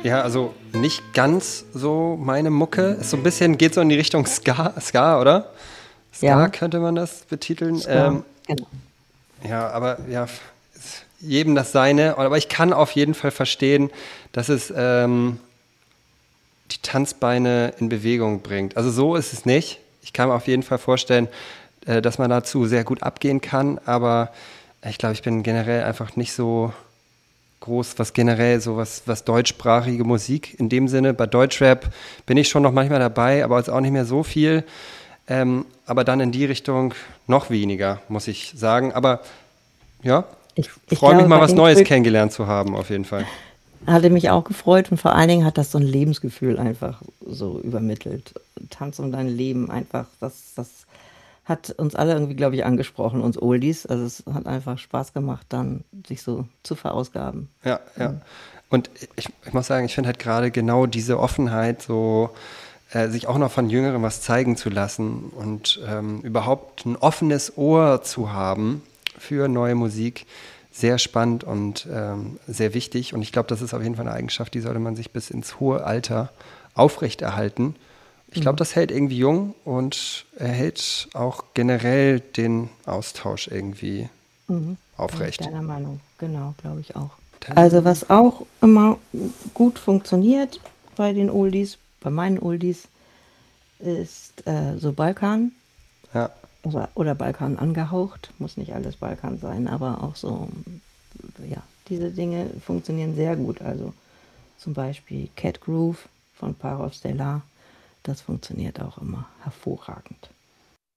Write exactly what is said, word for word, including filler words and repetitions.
Ja, also nicht ganz so meine Mucke. Ist so ein bisschen, geht so in die Richtung Ska, Ska, oder? Ska Ja, könnte man das betiteln. Ska, Ähm, genau. ja, aber ja, ist jedem das seine. Aber ich kann auf jeden Fall verstehen, dass es ähm, die Tanzbeine in Bewegung bringt. Also so ist es nicht. Ich kann mir auf jeden Fall vorstellen, äh, dass man dazu sehr gut abgehen kann. Aber ich glaube, ich bin generell einfach nicht so groß, was generell so was, was deutschsprachige Musik in dem Sinne. Bei Deutschrap bin ich schon noch manchmal dabei, aber jetzt auch nicht mehr so viel. Ähm, aber dann in die Richtung noch weniger, muss ich sagen. Aber ja, ich Ich, ich freue mich glaube, mal, bei was dem Neues Stück kennengelernt zu haben, auf jeden Fall. hatte mich auch gefreut und vor allen Dingen hat das so ein Lebensgefühl einfach so übermittelt. Tanz um dein Leben einfach, das, das hat uns alle irgendwie, glaube ich, angesprochen, uns Oldies. Also es hat einfach Spaß gemacht, dann sich so zu verausgaben. Ja, ja. Und Und ich, ich muss sagen, ich finde halt gerade genau diese Offenheit, so äh, sich auch noch von Jüngeren was zeigen zu lassen und ähm, überhaupt ein offenes Ohr zu haben für neue Musik, sehr spannend und ähm, sehr wichtig. Und ich glaube, das ist auf jeden Fall eine Eigenschaft, die sollte man sich bis ins hohe Alter aufrechterhalten. Ich glaube, mhm, das hält irgendwie jung und erhält auch generell den Austausch irgendwie mhm, bin ich aufrecht. deiner Meinung. Genau, glaube ich auch. Also Dann, was auch immer gut funktioniert bei den Oldies, bei meinen Oldies, ist äh, so Balkan. ja. Oder, oder Balkan angehaucht, muss nicht alles Balkan sein, aber auch so, ja, diese Dinge funktionieren sehr gut. Also zum Beispiel Cat Groove von Parov Stellar, das funktioniert auch immer hervorragend.